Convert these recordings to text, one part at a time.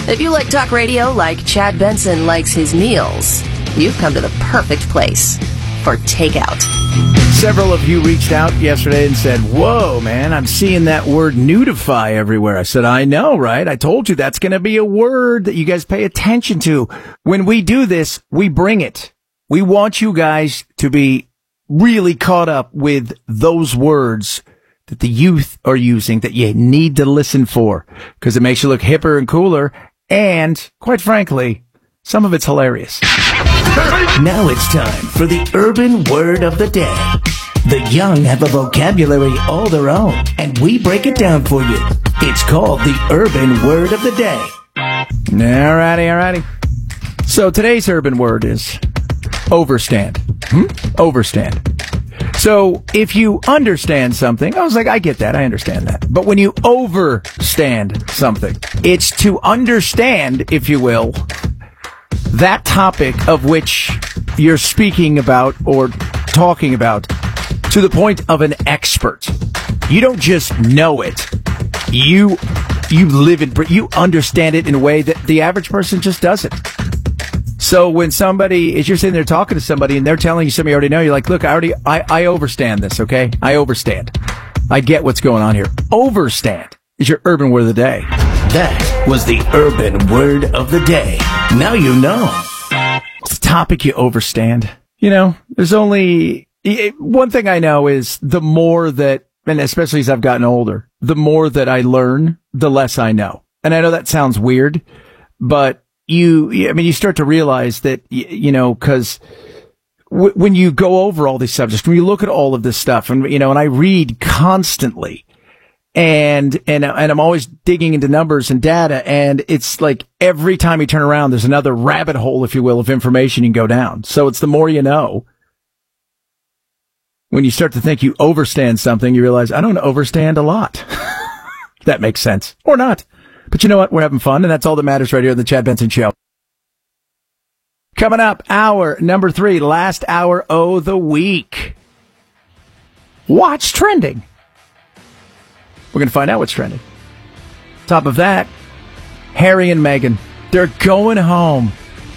If you like talk radio like Chad Benson likes his meals, you've come to the perfect place for takeout. Several of you reached out yesterday and said, whoa, man, I'm seeing that word nudify everywhere. I said, I know, right? I told you that's going to be a word that you guys pay attention to. When we do this, we bring it. We want you guys to be really caught up with those words that the youth are using that you need to listen for because it makes you look hipper and cooler. And quite frankly, some of it's hilarious. Now it's time for the urban word of the day. The young have a vocabulary all their own, and we break it down for you. It's called the urban word of the day. Alrighty. So today's urban word is overstand. Overstand. So if you understand something, I was like, I get that. I understand that. But when you overstand something, it's to understand, if you will, that topic of which you're speaking about or talking about to the point of an expert. You don't just know it. You live it, you understand it in a way that the average person just doesn't. So when as you're sitting there talking to somebody and they're telling you something you already know, you're like, look, I overstand this, okay? I overstand. I get what's going on here. Overstand is your urban word of the day. That was the urban word of the day. Now you know. What's the topic you overstand? You know, there's only one thing I know is the more that, and especially as I've gotten older, the more that I learn, the less I know. And I know that sounds weird, but you start to realize that, because when you go over all these subjects, when you look at all of this stuff, and I read constantly, and I'm always digging into numbers and data, and it's like every time you turn around, there's another rabbit hole, if you will, of information you can go down. So it's the more you know. When you start to think you overstand something, you realize, I don't overstand a lot. That makes sense. Or not. But you know what? We're having fun, and that's all that matters right here on the Chad Benson Show. Coming up, hour number 3, last hour of the week. What's trending? We're going to find out what's trending. Top of that, Harry and Meghan. They're going home.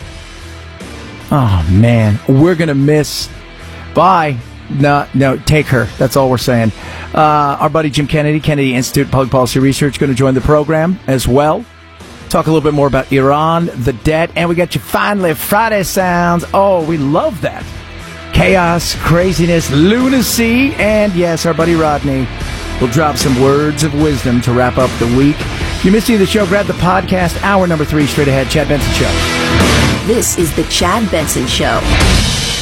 Oh, man. We're going to miss. Bye. No, take her. That's all we're saying. Our buddy Jim Kennedy Institute of Public Policy Research, going to join the program as well. Talk a little bit more about Iran, the debt, and we got you finally Friday sounds. Oh, we love that. Chaos, craziness, lunacy, and yes, our buddy Rodney will drop some words of wisdom to wrap up the week. If you missed any of the show, grab the podcast. Hour number 3 straight ahead. Chad Benson Show. This is the Chad Benson Show.